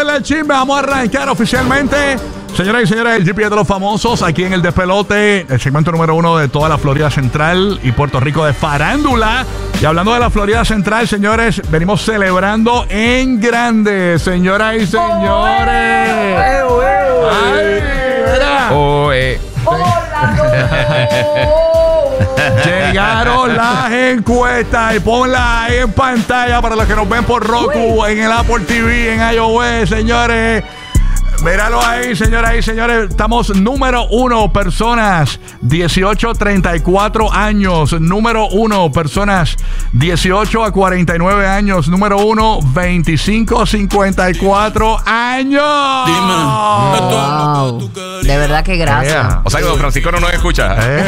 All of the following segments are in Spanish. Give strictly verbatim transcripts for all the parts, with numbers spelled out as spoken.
meterle el chisme, vamos a arrancar oficialmente. Señoras y señores, el G P S de los famosos aquí en el Despelote, el segmento número uno de toda la Florida Central y Puerto Rico de farándula. Y hablando de la Florida Central, señores, venimos celebrando en grande, señoras y señores. Oh, eh. Ay, mira. Oh, eh. Llegaron las encuestas y ponla ahí en pantalla para los que nos ven por Roku, en el Apple T V, en iOS, señores. Míralo ahí, señoras y señores. Estamos número uno, personas dieciocho a treinta y cuatro años. Número uno, personas dieciocho a cuarenta y nueve años. Número uno, veinticinco a cincuenta y cuatro años. Wow. De verdad que gracias. Yeah. O sea que don Francisco no nos escucha. Eh.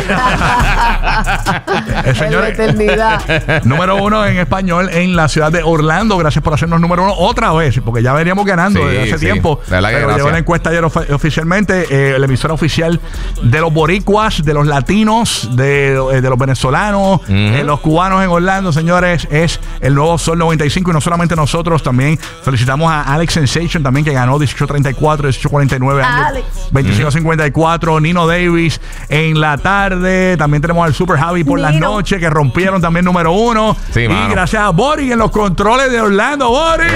eh, señores, eternidad. Número uno en español en la ciudad de Orlando. Gracias por hacernos número uno otra vez, porque ya veníamos ganando Sí, desde hace sí. tiempo. De verdad que Pero gracias. llegó la encuesta ayer of- oficialmente, eh, la emisora oficial de los boricuas, de los latinos, de, eh, de los venezolanos, Uh-huh. eh, los cubanos en Orlando, señores, es el nuevo Sol noventa y cinco. Y no solamente nosotros, también felicitamos a Alex Sensation, también que ganó dieciocho a treinta y cuatro, dieciocho a cuarenta y nueve años, Alex. veinticinco a cincuenta y cuatro. Nino Davis en la tarde. También tenemos al Super Javi por las Nino. noches, que rompieron también número uno. Sí, y mano. gracias a Bori en los controles de Orlando. ¡Bori!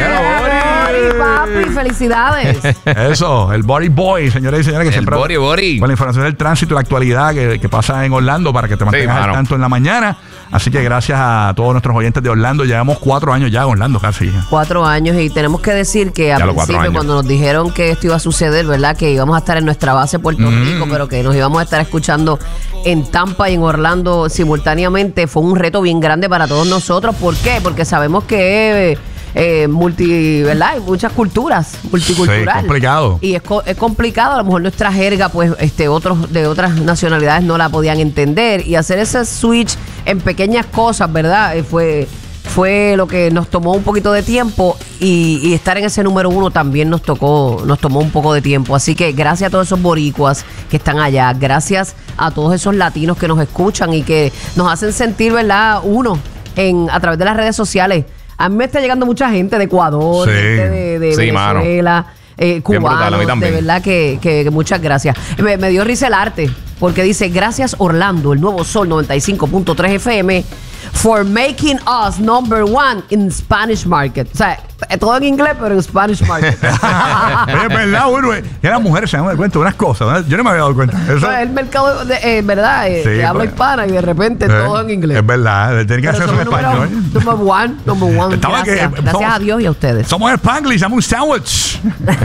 Bori, papi, felicidades. Eso, el Body Boy, señores y señores, que El siempre Bori Bori. con la información del tránsito y la actualidad que, que pasa en Orlando para que te mantengas al mano. tanto en la mañana. Así que gracias a todos nuestros oyentes de Orlando. Llevamos cuatro años ya en Orlando casi. Cuatro años y tenemos que decir que al Ya los cuatro principio años. cuando nos dijeron que esto iba a suceder, ¿verdad? Que íbamos a estar en nuestra base Puerto Mm. Rico, pero que nos íbamos a estar escuchando en Tampa y en Orlando simultáneamente. Fue un reto bien grande para todos nosotros. ¿Por qué? Porque sabemos que eh, eh, multi, ¿verdad? Hay muchas culturas, multicultural. Sí, complicado. Y es, co- es complicado, a lo mejor nuestra jerga, pues, este, otros de otras nacionalidades no la podían entender. Y hacer ese switch en pequeñas cosas, ¿verdad? Eh, fue, fue lo que nos tomó un poquito de tiempo. Y, y estar en ese número uno también nos tocó, nos tomó un poco de tiempo. Así que gracias a todos esos boricuas que están allá, gracias a todos esos latinos que nos escuchan y que nos hacen sentir, ¿verdad? Uno en, a través de las redes sociales. A mí me está llegando mucha gente de Ecuador, Sí. gente de, de Sí, mano. Venezuela, eh, Bien brutal, a mí cubanos, de también. verdad que, que- que muchas gracias. Me, me dio risa el arte, porque dice, gracias Orlando, el nuevo Sol noventa y cinco punto tres F M, for making us number one in Spanish market. O sea, todo en inglés, pero en Spanish market. Oye, es verdad, bueno, eh, que las mujeres se dan cuenta de unas cosas, ¿verdad? Yo no me había dado cuenta. Eso, O sea, el mercado, de, eh, ¿verdad? Eh, Sí, de habla pues. hispana y de repente eh, todo en inglés. Es verdad, tienen que Pero hacerse en somos número- español. Number one, number one. Estaba que- Gracias, gracias somos- a Dios y a ustedes. Somos Spanglish, dame un sándwich.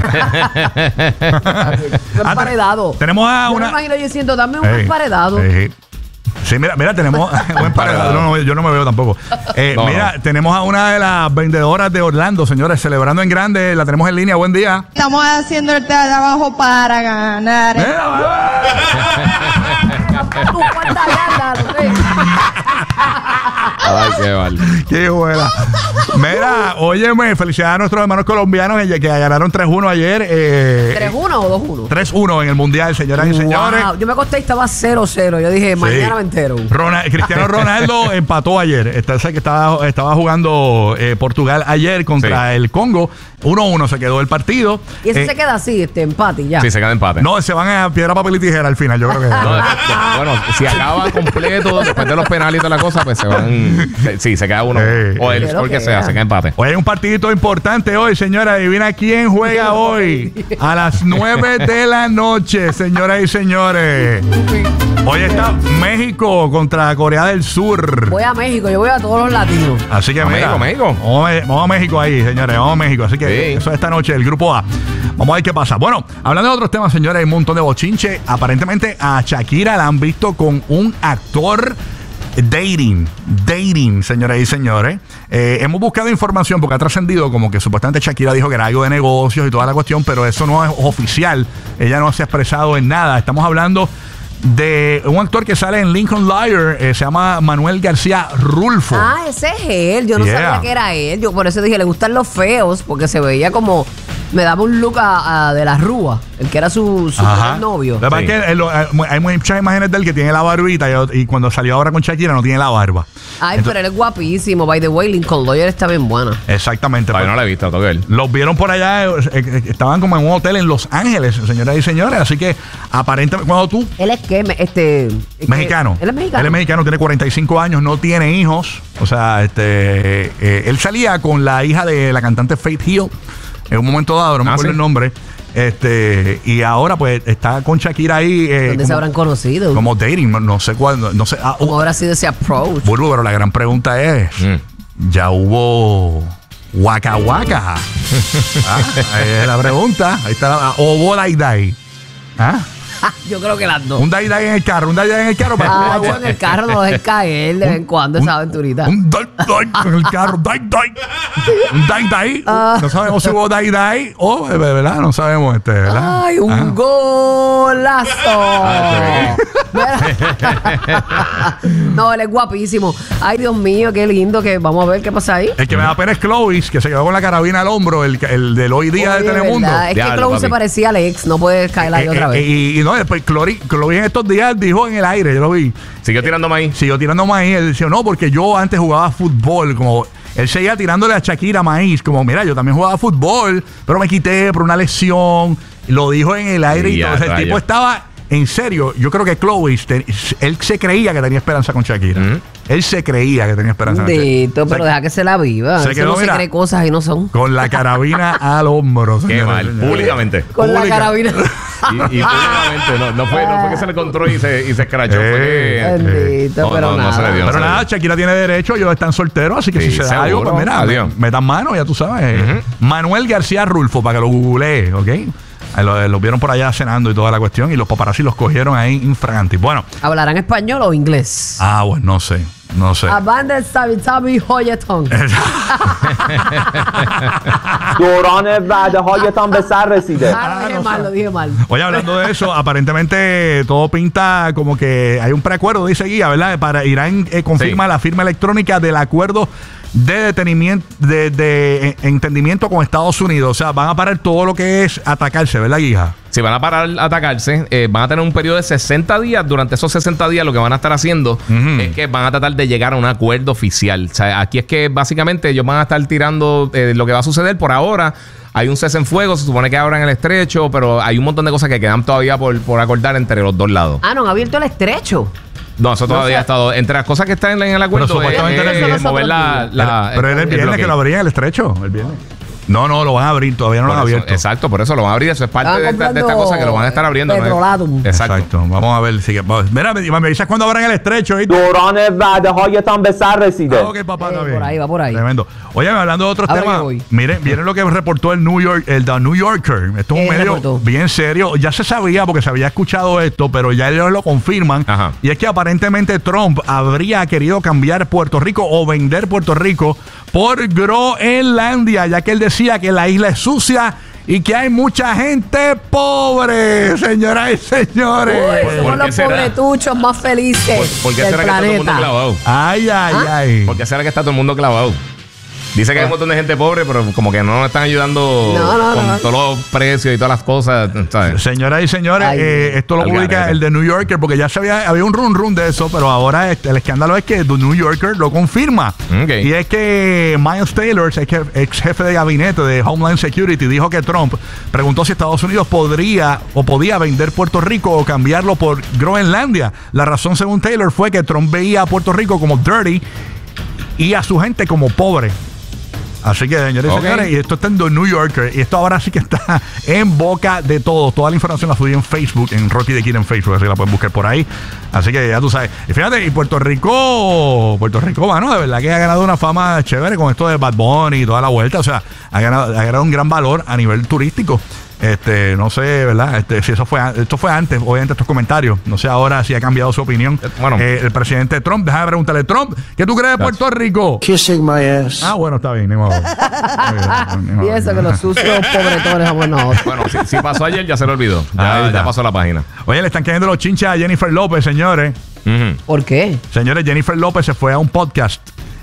Un emparedado. Tenemos a Yo me una. imagino yo diciendo, dame un Ey, emparedado. ey. Sí, mira, mira, tenemos un emparedado. No, no, yo no me veo tampoco. Eh, No, mira, tenemos a una de las vendedoras de Orlando, señores, celebrando en grande. La tenemos en línea. Buen día. Estamos haciendo el trabajo para ganar. Mira, Tú, cuánta yarda, tú, eh. Ay, qué vale. qué buena. Mira, óyeme, felicidades a nuestros hermanos colombianos que que ganaron tres uno ayer. Eh, ¿tres uno o dos uno? tres uno en el Mundial, señoras y señores. Wow, yo me acosté y estaba cero cero. Yo dije, mañana Sí. me entero. Ronald- Cristiano Ronaldo empató ayer. Está, sé que estaba, estaba jugando eh, Portugal ayer contra Sí. el Congo. uno uno se quedó el partido. Y eso Eh, se queda así, este empate y ya. Sí, se queda empate. No, se van a piedra, papel y tijera al final, yo creo que. No, después- de- bueno, si acaba completo después de los penales y toda la cosa, pues se van. se- Sí, se queda uno. Eh, o el eh. score que Pero sea, que- se queda empate. Hoy hay un partidito importante hoy, señora. Adivina quién juega hoy. A las nueve de la noche, señoras y señores. Hoy está México contra Corea del Sur. Voy a México, yo voy a todos los latinos. Así que A mira, México, México. Vamos, a, vamos a México ahí, señores. Vamos a México. Así que Sí. eso es esta noche, el grupo A. Vamos a ver qué pasa. Bueno, hablando de otros temas, señores, hay un montón de bochinche. Aparentemente a Shakira la han visto con un actor dating. Dating, señoras y señores. Eh, hemos buscado información porque ha trascendido como que supuestamente Shakira dijo que era algo de negocios y toda la cuestión, pero eso no es oficial. Ella no se ha expresado en nada. Estamos hablando de un actor que sale en Lincoln Lawyer, eh, se llama Manuel García Rulfo. Ah, ese es él. Yo no Yeah. sabía que era él. Yo por eso dije, le gustan los feos, porque se veía como me daba un look a, a de la Rúa, el que era su, su primer novio. La verdad Sí. es que eh, lo- eh, hay muchas imágenes de él que tiene la barbita y, y cuando salió ahora con Shakira no tiene la barba. Ay, Entonces- pero él es guapísimo. By the way, Lincoln Lawyer está bien buena. Exactamente. Todavía no pues, la he visto, toque él. los vieron por allá, eh, eh, estaban como en un hotel en Los Ángeles, señoras y señores. Así que aparentemente, cuando tú, Él es que, me- este... es que- mexicano, Él es mexicano. él es mexicano, tiene cuarenta y cinco años, no tiene hijos. O sea, este, eh, él salía con la hija de la cantante Faith Hill en un momento dado, no me Ah, acuerdo ¿sí? el nombre. Este, y ahora pues está con Shakira ahí. eh, ¿Dónde se como- habrán conocido? Como dating, no- no sé cuándo, no sé. Ah, ¿Cómo habrá sido ese approach? Burbu, pero la gran pregunta es, Mm. ¿ya hubo Waka Waka? Ah, ahí es la pregunta. Ahí está la, o hubo Dai Dai. ¿Ah? Yo creo que las dos. Un Dai Dai en el carro, un Dai Dai en el carro. Ah, para yo en el carro no lo dejes caer de vez en cuando esa aventurita. Un Dai Dai en el carro, Dai Dai. Un Dai Dai. Ah. No sabemos si hubo Dai Dai o, eh, ¿verdad? No sabemos, este, ¿verdad? ¡Ay, un Ah. golazo! Mira. No, él es guapísimo. Ay, Dios mío, qué lindo que vamos a ver qué pasa ahí. El que me da pena es Clovis, que se quedó con la carabina al hombro, el, el del hoy día Oye, de Telemundo. ¿verdad? Es que Diablo, Chloe se papi. parecía al ex, no puedes caer ahí Eh, otra eh, vez. Y, y no, después Clori, Clovis en estos días dijo en el aire, yo lo vi. Siguió tirando maíz. Siguió tirando maíz. Él decía, no, porque yo antes jugaba fútbol. Como él seguía tirándole a Shakira maíz. Como, mira, yo también jugaba fútbol, pero me quité por una lesión. Lo dijo en el aire y Ya, todo. O sea, el rayos. tipo estaba. En serio, yo creo que Clovis, te- él se creía que tenía esperanza con Shakira. Ujú. Él se creía que tenía esperanza con Shakira. Dito, pero Se- deja que se la viva. se Se quedó, no mira. se cree cosas y no son. Con la carabina al hombro. Qué señores, mal, señores. públicamente. Con la Pública. carabina. Y, y públicamente, no, no, fue, no fue que se le encontró y se, y se escrachó. Eh, fue que- Bendito, No, pero no, no nada. se le dio. Pero se le nada, dio. Shakira tiene derecho, ellos están solteros, así que Sí, si se da seguro. algo, pues mira, Adiós. me- metan mano, ya tú sabes. Ujú. Manuel García Rulfo, para que lo googlee, ¿ok? Ahí Lo, lo vieron por allá cenando y toda la cuestión, y los paparazzi los cogieron ahí infraganti. Bueno, ¿Hablarán español o inglés? ah, bueno, no sé, no sé. Abanda Sabi Sabi Hoyetón. دوران وعده هایتان به سر رسیده. Ah, lo dije no mal, sabe. lo dije mal. Oye, hablando de eso, aparentemente todo pinta como que hay un preacuerdo, dice Guía, ¿verdad? Para Irán eh, confirma Sí. la firma electrónica del acuerdo de detenimiento, de, de, eh, entendimiento con Estados Unidos. O sea, van a parar todo lo que es atacarse, ¿verdad, Guija? Si van a parar a atacarse, eh, van a tener un periodo de sesenta días. Durante esos sesenta días lo que van a estar haciendo Ujú. es que van a tratar de llegar a un acuerdo oficial. O sea, aquí es que básicamente ellos van a estar tirando eh, lo que va a suceder por ahora. Hay un cese en fuego, se supone que abran el estrecho, pero hay un montón de cosas que quedan todavía por, por acordar entre los dos lados. Ah, no, han abierto el estrecho. No, eso todavía sé. ha estado. Entre las cosas que están en el acuerdo Pero supuestamente es, era el es mover la, la- pero era el viernes bloqueo. que lo abrían el estrecho. El viernes. No, no, lo van a abrir, todavía no Por lo han eso, abierto. exacto, por eso lo van a abrir. Eso es parte Estaban de esta, de esta comprando cosa que lo van a estar abriendo. ¿no? Petrolatum. Exacto. Exacto. Vamos a ver. Si, mira, me, me dices cuándo abran el estrecho. ¿Viste? دوران وعده هایتان به سر رسیده. Ah, ok, papá, Eh, está bien. por ahí, va por ahí. Tremendo. Oye, hablando de otros Ahora temas, que voy. miren, miren lo que reportó el New York, el The New Yorker. Esto es un ¿Qué medio reportó? bien serio. Ya se sabía porque se había escuchado esto, pero ya ellos lo confirman. Ajá. Y es que aparentemente Trump habría querido cambiar Puerto Rico o vender Puerto Rico por Groenlandia, ya que él decía que la isla es sucia y que hay mucha gente pobre, señoras y señores. Uy, ¿por somos qué los será? pobretuchos más felices ¿Por, por qué del será que está todo el mundo planeta. clavado? Ay, ay, ¿Ah? ay. ¿Por qué será que está todo el mundo clavado? Dice que hay un montón de gente pobre, pero como que no nos están ayudando No, no, con no. todos los precios y todas las cosas. ¿sabes? Señoras y señores, Ay, eh, esto lo al publica garete. el de New Yorker, porque ya se había, había un run run de eso, pero ahora este, el escándalo es que el New Yorker lo confirma. Ok. Y es que Miles Taylor, ex jefe, ex jefe de gabinete de Homeland Security, dijo que Trump preguntó si Estados Unidos podría o podía vender Puerto Rico o cambiarlo por Groenlandia. La razón, según Taylor, fue que Trump veía a Puerto Rico como dirty y a su gente como pobre. Así que, señores y Ok. señores, y esto está en The New Yorker. Y esto ahora sí que está en boca de todos. Toda la información la subí en Facebook, en Rocky de Kid en Facebook, así que la pueden buscar por ahí. Así que ya tú sabes. Y fíjate, y Puerto Rico, Puerto Rico, mano, de verdad que ha ganado una fama chévere con esto de Bad Bunny y toda la vuelta. O sea, ha ganado, ha ganado un gran valor a nivel turístico. Este, no sé, ¿verdad? Este, si eso fue, an- esto fue antes, obviamente, estos comentarios. No sé ahora si ha cambiado su opinión. Eh, bueno. Eh, el presidente Trump, déjame preguntarle, Trump, ¿qué tú crees de Puerto Rico? Kissing my ass. Ah, bueno, está bien, ni modo. Está bien, ni modo. Y eso que los sucios pobretones a buena hora. Bueno, si, si pasó ayer, ya se le olvidó. Ya, Ah, ya ya. pasó la página. Oye, le están cayendo los chinches a Jennifer López, señores. Ujú. ¿Por qué? Señores, Jennifer López se fue a un podcast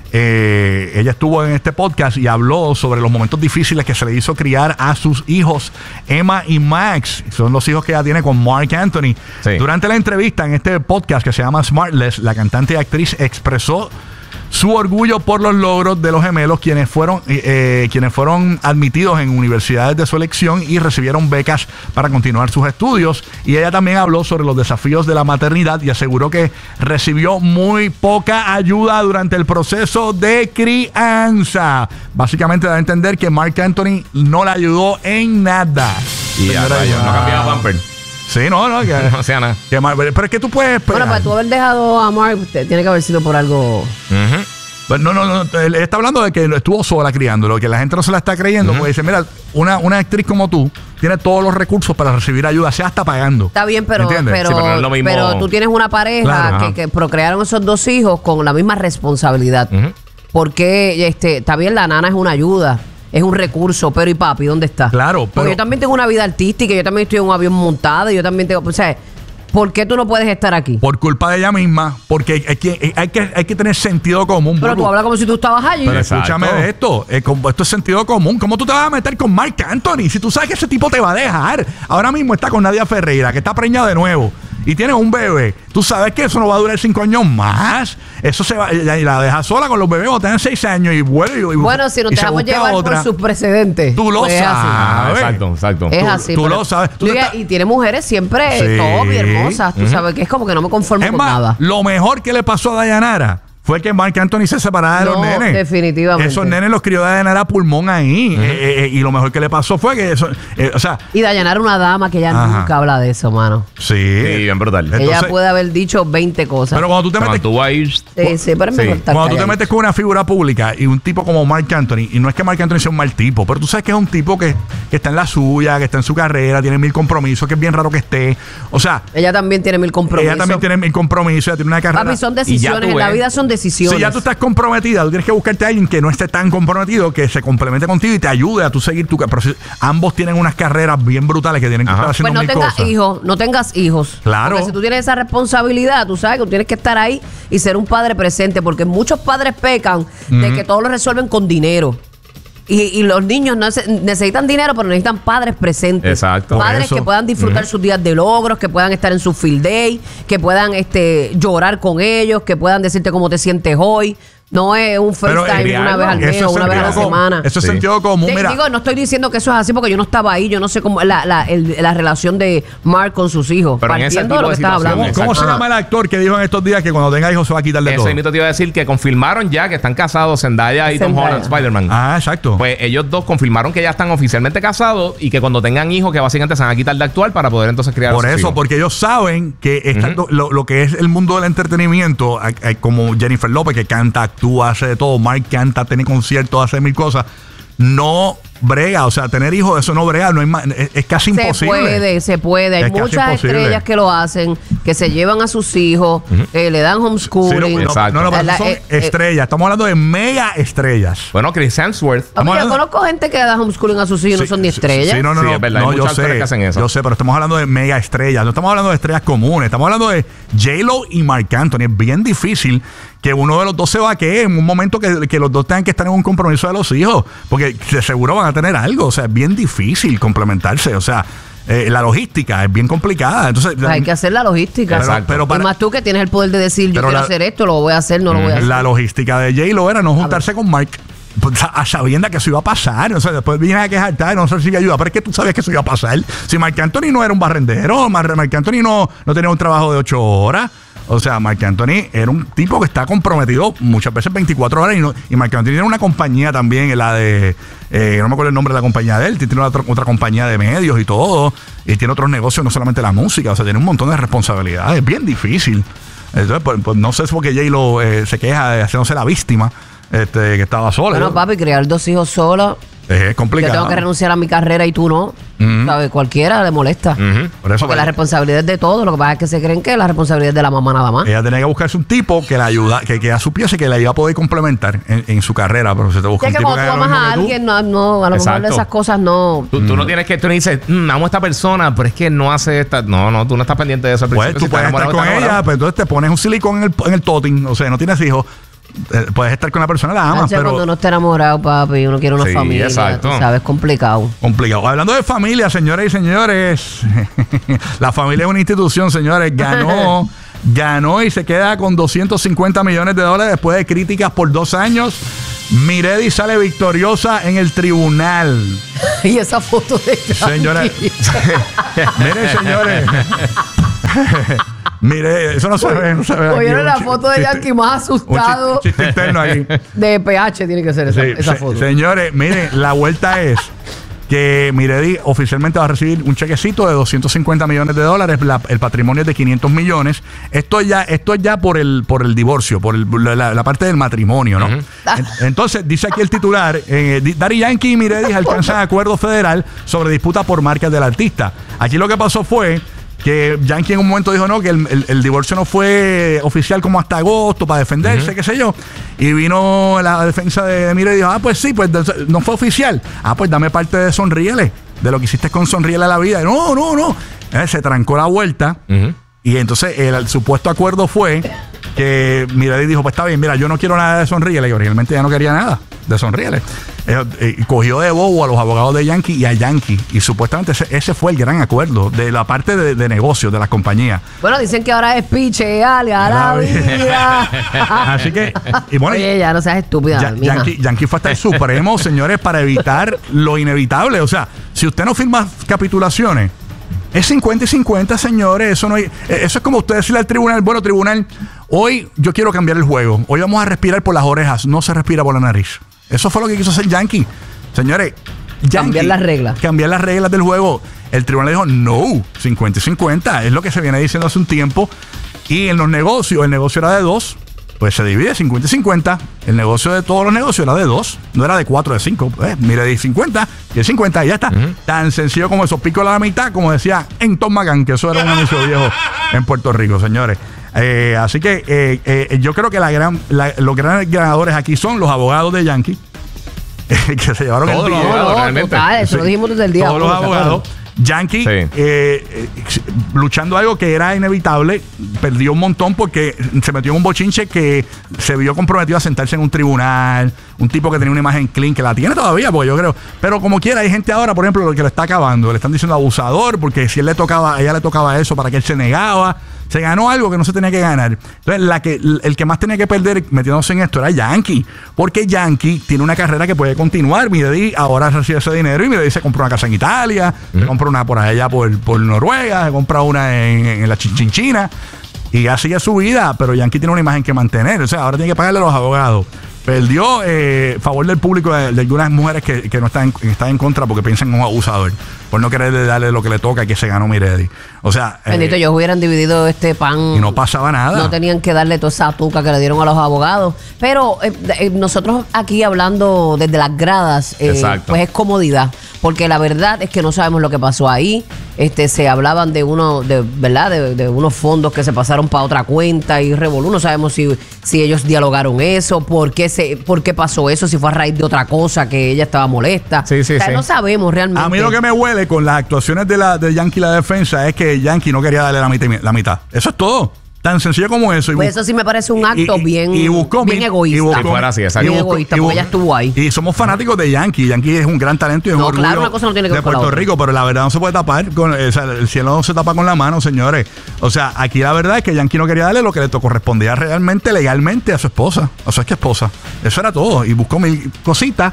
eh, ella estuvo en este podcast y habló sobre los momentos difíciles que se le hizo criar a sus hijos, Emma y Max. Son los hijos que ella tiene con Marc Anthony. Sí. Durante la entrevista en este podcast que se llama Smartless, la cantante y actriz expresó su orgullo por los logros de los gemelos, quienes fueron, eh, quienes fueron admitidos en universidades de su elección y recibieron becas para continuar sus estudios. Y ella también habló sobre los desafíos de la maternidad y aseguró que recibió muy poca ayuda durante el proceso de crianza. Básicamente da a entender que Marc Anthony no la ayudó en nada. Y ya, Señora, rayos, ya. no cambiaba pamper. Sí, no, no. Que, No hacía nada. que Mar- pero es que tú puedes esperar. Bueno, para tú haber dejado a Mark, te- tiene que haber sido por algo. Ujú. Pues no, no, no. Él está hablando de que estuvo sola criándolo, que la gente no se la está creyendo. Porque dice, mira, una, una actriz como tú tiene todos los recursos para recibir ayuda, sea hasta pagando. Está bien, pero, ¿Entiendes? pero, Sí, pero no es lo mismo. pero tú tienes una pareja Claro, que, ajá. que procrearon esos dos hijos con la misma responsabilidad. Ujú. Porque este, está bien, la nana es una ayuda, es un recurso, pero ¿y papi dónde está? Claro, Porque pero- yo también tengo una vida artística, yo también estoy en un avión montado, yo también tengo, o sea, ¿por qué tú no puedes estar aquí? Por culpa de ella misma, porque hay, hay que, hay, que, hay que tener sentido común. Pero tú Burbu. hablas como si tú estabas allí. Pero Exacto. escúchame de esto, eh, com- esto es sentido común. ¿Cómo tú te vas a meter con Marc Anthony si tú sabes que ese tipo te va a dejar? Ahora mismo está con Nadia Ferreira, que está preñada de nuevo, y tiene un bebé. Tú sabes que eso no va a durar cinco años más. Eso se va, y y la deja sola con los bebés cuando tengan seis años y vuelve. Y, Bueno, si nos y se dejamos busca llevar otra. por sus precedentes. Tú lo pues es así. Ah, sabes. exacto, exacto. Es Tú- así. tú pero- lo sabes. Tú y, te estás- y tiene mujeres siempre Sí. top y hermosas. Tú sabes que es como que no me conformo Es con más, nada. lo mejor que le pasó a Dayanara fue que Marc Anthony se separara de No, los nenes. definitivamente. Esos nenes los crió Dayanara a pulmón ahí. Eh, eh, eh, y lo mejor que le pasó fue que eso, eh, o sea, Y Dayanara era una dama que ella Ajá. nunca habla de eso, mano. sí. Sí, bien brutal. Entonces- ella puede haber dicho veinte cosas. Pero cuando tú te Se metes, mantuvo ahí. sí, sí, pero es Sí. mejor estar cuando tú te calladito. metes con una figura pública y un tipo como Marc Anthony, y no es que Marc Anthony sea un mal tipo, pero tú sabes que es un tipo que, que está en la suya, que está en su carrera, tiene mil compromisos, que es bien raro que esté. O sea, Ella también tiene mil compromisos. ella también tiene mil compromisos, ella tiene una carrera. Papi, son Y ya decisiones. tú En la ves. vida son decisiones. Si ya tú estás comprometida, tú tienes que buscarte a alguien que no esté tan comprometido, que se complemente contigo y te ayude a tú seguir tu carrera. Ambos tienen unas carreras bien brutales que tienen que Ajá. estar haciendo Pues no mil tengas cosas. hijos, no tengas hijos. Claro. Porque si tú tienes esa responsabilidad, tú sabes que tú tienes que estar ahí y ser un padre presente, porque muchos padres pecan de que todo lo resuelven con dinero. Y, y los niños no se- necesitan dinero, pero necesitan padres presentes. Exacto. Por Padres eso. que puedan disfrutar sus días de logros, que puedan estar en su field day, que puedan este, llorar con ellos, que puedan decirte cómo te sientes hoy. No es un Pero, FaceTime eh, una vez al eso mes es o una vez a la sentido común. semana. Eso es Sí. sentido común. Te- Mira, digo, no estoy diciendo que eso es así porque yo no estaba ahí, yo no sé cómo la, la, el- la relación de Mark con sus hijos. Pero en ese partiendo de tipo lo que de estás situaciones, hablando. ¿cómo, cómo se Exacto. llama el actor que dijo en estos días que cuando tenga hijos se va a quitar de Eso todo? mismo te iba a decir que confirmaron ya que están casados Zendaya y Tom Zendaya. Holland, Spider-Man. Ah, exacto. Pues ellos dos confirmaron que ya están oficialmente casados y que cuando tengan hijos que básicamente se van a quitar de actuar para poder entonces criar Por a sus eso, hijos. porque ellos saben que esta- Ujú. lo, lo que es el mundo del entretenimiento, hay- hay como Jennifer López, que canta, actúa, hace de todo, Mark canta, tiene conciertos, hace mil cosas, no brega, o sea, tener hijos, eso no brega, no hay ma- es, es casi Se imposible. puede, se puede. Hay Es casi muchas imposible. estrellas que lo hacen, que se llevan a sus hijos, eh, le dan Sí, no, homeschooling. no, Exacto. no, no, pero La- son eh, eh, estrellas, estamos hablando de mega estrellas. Bueno, Chris Hemsworth. Papi, Estamos yo hablando- conozco gente que da homeschooling a sus hijos y no Sí, son ni sí, estrellas. Sí, no, no, Sí, no, es verdad, hay no, yo muchos actores sé, que hacen eso. yo sé, pero estamos hablando de mega estrellas, no estamos hablando de estrellas comunes, estamos hablando de J-Lo y Marc Anthony. Es bien difícil que uno de los dos se vaquee en un momento que, que los dos tengan que estar en un compromiso de los hijos, porque de seguro van a tener algo, o sea, es bien difícil complementarse, o sea, eh, la logística es bien complicada, entonces Pues hay que hacer la logística. pero, Exacto. pero y para- más tú que tienes el poder de decir, yo Pero quiero la- hacer esto, lo voy a hacer, no lo voy a hacer. la logística de J-Lo era no juntarse con Mark pues, a a sabienda que eso iba a pasar. O sea, después viene a quejarte, no sé si ayuda, pero es que tú sabías que eso iba a pasar. Si Marc Anthony no era un barrendero, Mar- Marc Anthony no, no tenía un trabajo de ocho horas. O sea, Marc Anthony era un tipo que está comprometido muchas veces veinticuatro horas y, no, y Marc Anthony tiene una compañía también, la de, eh, no me acuerdo el nombre de la compañía de él, tiene otra, otra compañía de medios y todo, y tiene otros negocios, no solamente la música, o sea, tiene un montón de responsabilidades, es bien difícil. Entonces, pues, pues, no sé si porque J-Lo eh, se queja de haciéndose la víctima, este, que estaba sola. Bueno, papi, criar dos hijos solos. Es Yo complicado. tengo que renunciar a mi carrera y tú no. Ujú. ¿Sabes? Cualquiera le molesta. Ujú. Por eso Porque la pues, responsabilidad es de todo. Lo que pasa es que se creen que la responsabilidad es de la mamá nada más. ella tenía que buscarse un tipo que la ayuda, que, que a su pieza que la iba a poder complementar en, en su carrera, pero se te busca Es un que tipo cuando que tú haga lo amas a mismo que tú. alguien, no, no, a lo mejor Exacto. de esas cosas no. Tú, tú no tienes que, tú no dices, "Mm, amo a esta persona, pero es que no hace esta. No, no, tú no estás pendiente de eso al Pues principio. tú Si puedes estás estar enamorado, con estás ella, enamorado. pero entonces te pones un silicón en el, en el toting, o sea, no tienes hijos. eh, puedes estar con la persona, la amas, Hace, pero cuando uno está enamorado, papi, uno quiere una Sí, familia. exacto. Tú sabes, complicado. complicado. Hablando de familia, señores y señores, la familia es una institución, señores. Ganó, ganó y se queda con doscientos cincuenta millones de dólares después de críticas por dos años. Miredi sale victoriosa en el tribunal. Y esa foto de Señores, mire, señores. Mire, eso no se ve, no se ve. aquí. Oyeron Un la chi- foto de chiste- Yankee más asustado. Un chi- chiste interno ahí. De P H tiene que ser esa, Sí, esa se- foto. Señores, miren, la vuelta es que Miredi oficialmente va a recibir un chequecito de doscientos cincuenta millones de dólares. La- el patrimonio es de quinientos millones. Esto ya, esto es ya por el, por el divorcio, por el- la, la parte del matrimonio, ¿no? En- Entonces, dice aquí el titular, eh, Di- Daddy Yankee y Miredi alcanzan acuerdo federal sobre disputa por marcas del artista. Aquí lo que pasó fue que Yankee en un momento dijo no, que el, el- el divorcio no fue oficial como hasta agosto para defenderse, qué sé yo. Y vino la defensa de, de Miredi y dijo, ah, pues sí, pues de- no fue oficial. Ah, pues dame parte de Sonríele, de lo que hiciste con Sonríele a la vida. Y no, no, no. Eh, se trancó la vuelta. Ujú. Y entonces el, el supuesto acuerdo fue que Miredi dijo, pues está bien, mira, yo no quiero nada de Sonríele. Y originalmente ya no quería nada de Sonríele. Eh, eh, y cogió de bobo a los abogados de Yankee y a Yankee. Y supuestamente ese, ese fue el gran acuerdo de la parte de, de negocios de las compañías. Bueno, dicen que ahora es piche, ale, a la La vida. Así que, y bueno, Oye, ya no seas estúpida, Ya- mija. Yankee, Yankee fue hasta el Supremo, señores, para evitar lo inevitable. O sea, si usted no firma capitulaciones, es cincuenta y cincuenta, señores. Eso no hay- eso es como usted decirle al tribunal, bueno, tribunal, hoy yo quiero cambiar el juego. Hoy vamos a respirar por las orejas, no se respira por la nariz. Eso fue lo que quiso hacer Yankee. Señores, Yankee, Cambiar las reglas. Cambiar las reglas del juego. El tribunal dijo, no, cincuenta y cincuenta. Es lo que se viene diciendo hace un tiempo. Y en los negocios, el negocio era de dos, pues se divide cincuenta y cincuenta. El negocio de todos los negocios era de dos, no era de cuatro, de cinco. Eh, mire, de cincuenta y el cincuenta y ya está. Tan sencillo como eso, pico a la mitad, como decía en Tom McGann, que eso era un anuncio viejo en Puerto Rico, señores. Eh, así que eh, eh, yo creo que la gran, la- los grandes ganadores aquí son los abogados de Yankee, que se llevaron Todos el los billete. abogados, No, realmente. total, eso lo Sí. dijimos desde el día Todos los uno, ¿te acuerdas? abogados. Yankee, Sí. eh, eh, luchando algo que era inevitable, perdió un montón porque se metió en un bochinche que se vio comprometido a sentarse en un tribunal, un tipo que tenía una imagen clean, que la tiene todavía, porque yo creo, pero como quiera, hay gente ahora, por ejemplo, que le está acabando, le están diciendo abusador, porque si él le tocaba, a ella le tocaba eso para que él se negaba. Se ganó algo que no se tenía que ganar. Entonces, la que, el que más tenía que perder metiéndose en esto era Yankee. Porque Yankee tiene una carrera que puede continuar. Miredi ahora recibe ese dinero y Miredi se compró una casa en Italia, se compró una por allá por, por Noruega, se compra una en, en la Chinchinchina. Y ya sigue su vida, pero Yankee tiene una imagen que mantener. O sea, ahora tiene que pagarle a los abogados. Perdió eh, favor del público de, de algunas mujeres que, que no están, que están en contra porque piensan en un abusador. Por no querer darle lo que le toca que se ganó Miredi. O sea... eh, Bendito, ellos hubieran dividido este pan. y no pasaba nada. No tenían que darle toda esa tuca que le dieron a los abogados. Pero eh, eh, nosotros aquí hablando desde las gradas, eh, Exacto. pues es comodidad. Porque la verdad es que no sabemos lo que pasó ahí. Este, se hablaban de uno, de, ¿verdad? De, de unos fondos que se pasaron para otra cuenta y revolú. No sabemos si, si ellos dialogaron eso, por qué se, por qué pasó eso, si fue a raíz de otra cosa que ella estaba molesta. Sí, sí, O sea, sí. no sabemos realmente. A mí lo que me huele con las actuaciones de la de Yankee y la defensa es que Yankee no quería darle la mitad. La mitad. Eso es todo. Tan sencillo como eso. Y Pues bus- eso sí me parece un y- acto y- bien, y buscó bien mi- egoísta. y buscó- Si fuera así, exacto. y Bien buscó- egoísta, y porque buscó- ella estuvo ahí. Y somos fanáticos de Yankee. Yankee es un gran talento y es No, un orgullo claro, una cosa no tiene que de ver con la Puerto otra. Rico, pero la verdad no se puede tapar. Con, o sea, el cielo no se tapa con la mano, señores. O sea, aquí la verdad es que Yankee no quería darle lo que le correspondía realmente, legalmente a su esposa, a su ex esposa. Eso era todo. Y buscó mil cositas.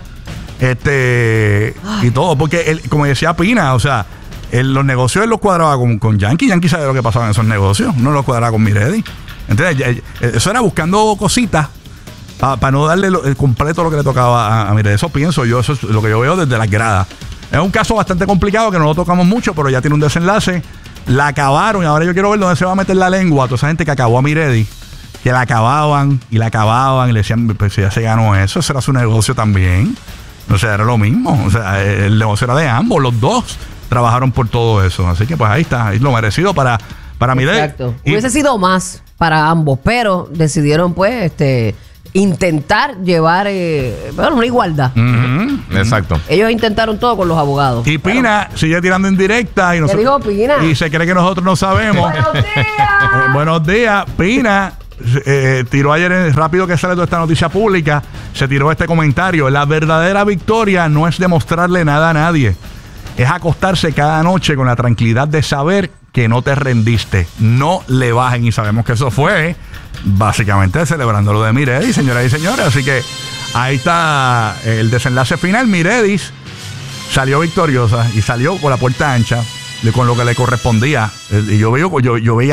Este y todo. Porque él, como decía Pina, o sea, él, los negocios él los cuadraba con, con Yankee. Yankee sabe lo que pasaba en esos negocios. No los cuadraba con Miredi. ¿Entiendes? Ya- ya- Eso era buscando cositas para no darle lo- el completo lo que le tocaba a, a Miredi. Eso pienso yo, eso es lo que yo veo desde las gradas. Es un caso bastante complicado que no lo tocamos mucho, pero ya tiene un desenlace. La acabaron y ahora yo quiero ver dónde se va a meter la lengua a toda esa gente que acabó a Miredi, que la acababan y la acababan y le decían, pues si ya se ganó eso, ese era su negocio también. O sea, era lo mismo. O sea, el negocio era de ambos, los dos trabajaron por todo eso. Así que pues ahí está, es lo merecido para, para Miredi. Exacto. Y- Hubiese sido más para ambos, pero decidieron pues este intentar llevar eh, bueno, una igualdad. Ujú. Exacto. Ellos intentaron todo con los abogados. Y Pina sigue tirando en directa y, ¿Qué dijo Pina? y se cree que nosotros no sabemos. ¡Buenos días! Eh, buenos días, Pina. eh, tiró ayer, eh, rápido que sale toda esta noticia pública, se tiró este comentario: la verdadera victoria no es demostrarle nada a nadie, es acostarse cada noche con la tranquilidad de saber que no te rendiste, no le bajen. Y sabemos que eso fue básicamente celebrando lo de Miredis, señoras y señores. Así que ahí está el desenlace final. Miredis salió victoriosa y salió por la puerta ancha, con lo que le correspondía. Y yo veo, yo, yo veía